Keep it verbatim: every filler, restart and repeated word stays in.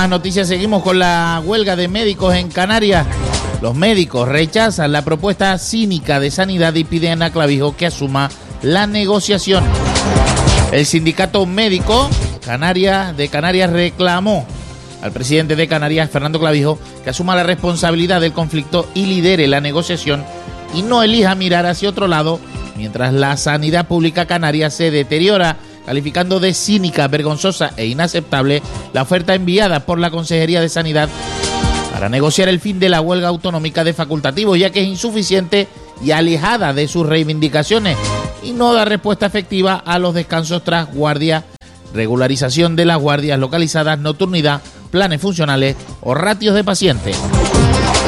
más noticias, seguimos con la huelga de médicos en Canarias. Los médicos rechazan la propuesta cínica de Sanidad y piden a Clavijo que asuma la negociación. El sindicato médico Canarias, de Canarias reclamó al presidente de Canarias, Fernando Clavijo, que asuma la responsabilidad del conflicto y lidere la negociación y no elija mirar hacia otro lado mientras la sanidad pública canaria se deteriora, calificando de cínica, vergonzosa e inaceptable la oferta enviada por la Consejería de Sanidad para negociar el fin de la huelga autonómica de facultativos, ya que es insuficiente y alejada de sus reivindicaciones y no da respuesta efectiva a los descansos tras guardia, regularización de las guardias localizadas, nocturnidad, planes funcionales o ratios de pacientes.